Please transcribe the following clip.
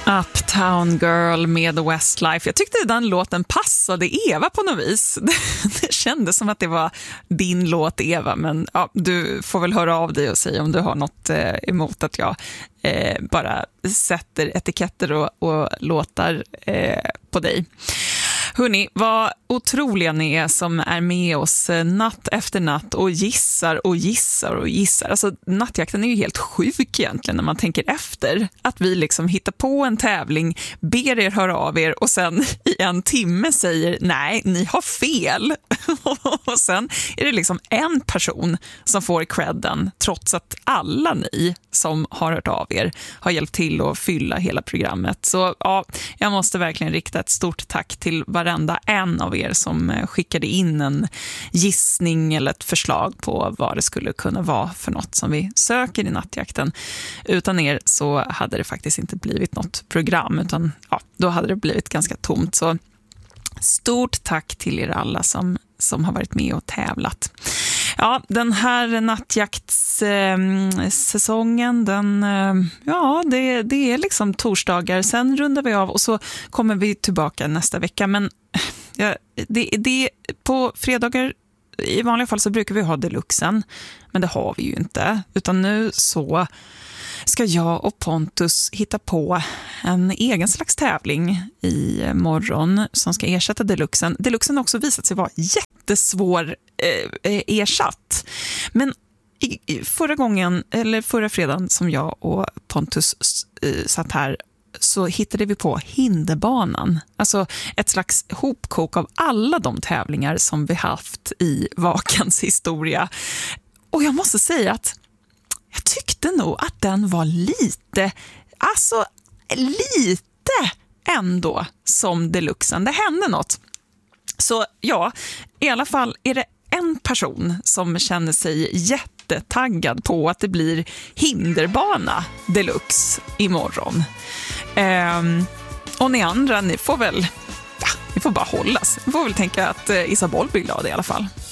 Uptown Girl med Westlife. Jag tyckte den låten passade Eva på något vis. Det kändes som att det var din låt, Eva. Men ja, du får väl höra av dig och säga om du har något emot att jag bara sätter etiketter och låtar på dig. Hörrni, vad otroliga ni är som är med oss natt efter natt och gissar och gissar och gissar. Alltså nattjakten är ju helt sjuk egentligen när man tänker efter. Att vi liksom hittar på en tävling, ber er höra av er och sen i en timme säger nej, ni har fel. Och sen är det liksom en person som får credden trots att alla ni som har hört av er har hjälpt till att fylla hela programmet. Så ja, jag måste verkligen rikta ett stort tack till varenda en av er som skickade in en gissning eller ett förslag på vad det skulle kunna vara för något som vi söker i nattjakten. Utan er så hade det faktiskt inte blivit något program, utan ja, då hade det blivit ganska tomt. Så stort tack till er alla som har varit med och tävlat. Ja, den här nattjaktssäsongen, det är liksom torsdagar. Sen rundar vi av och så kommer vi tillbaka nästa vecka. Men det på fredagar i vanliga fall så brukar vi ha deluxen. Men det har vi ju inte. Utan nu så ska jag och Pontus hitta på en egen slags tävling i morgon som ska ersätta deluxen. Deluxen har också visat sig vara jättesvår ersatt. Men förra fredagen som jag och Pontus satt här så hittade vi på hinderbanan. Alltså ett slags hopkok av alla de tävlingar som vi haft i Vakans historia. Och jag måste säga att jag tyckte nog att den var lite ändå som deluxen. Det hände något. Så ja, i alla fall är det en person som känner sig jättetaggad på att det blir hinderbana deluxe imorgon. Och ni andra, ni får bara hållas. Ni får väl tänka att Isabel blir glad i alla fall.